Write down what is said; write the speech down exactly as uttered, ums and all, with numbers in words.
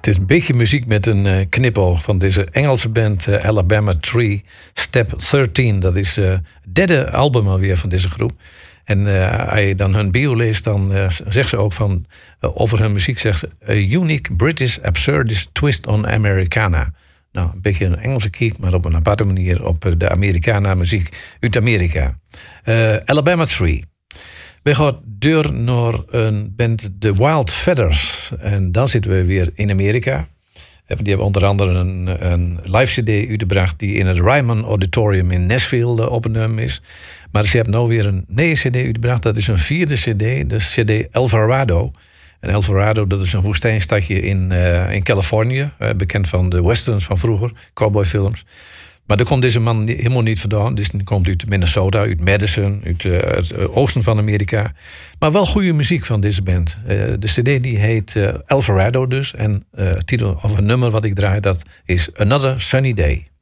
Het is een beetje muziek met een uh, knipoog van deze Engelse band uh, Alabama Tree, Step dertien. Dat is uh, het derde album alweer van deze groep. En uh, als je dan hun bio leest, dan uh, zegt ze ook van uh, over hun muziek zegt ze a unique British absurdist twist on Americana. Nou, een beetje een Engelse kiek, maar op een aparte manier op de Americana muziek uit Amerika. Uh, Alabama Tree. We gaan door naar een band, The Wild Feathers. En dan zitten we weer in Amerika. Die hebben onder andere een, een live cd uitgebracht die in het Ryman Auditorium in Nashville opgenomen is. Maar ze hebben nou weer een nieuwe cd uitgebracht. Dat is een vierde cd, de cd Alvarado. En Alvarado, dat is een woestijnstadje in, uh, in Californië. Uh, bekend van de westerns van vroeger, cowboyfilms. Maar daar komt deze man helemaal niet vandaan. Dus die komt uit Minnesota, uit Madison, uit uh, het oosten van Amerika. Maar wel goede muziek van deze band. Uh, de cd die heet uh, Alvarado dus. En uh, titel of een nummer wat ik draai, dat is Another Sunny Day.